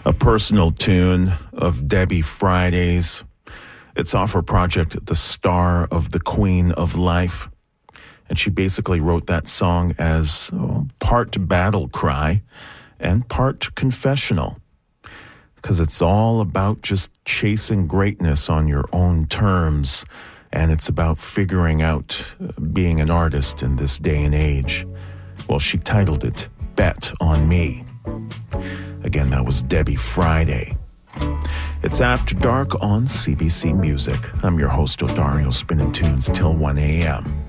A personal tune of Debbie Friday's. It's off her project, The Star of the Queen of Life. And she basically wrote that song as part battle cry and part confessional. Because it's all about just chasing greatness on your own terms. And it's about figuring out being an artist in this day and age. Well, she titled it, Bet on Me. Again, that was Debbie Friday. It's After Dark on CBC Music. I'm your host, Odario, spinning tunes till 1 a.m.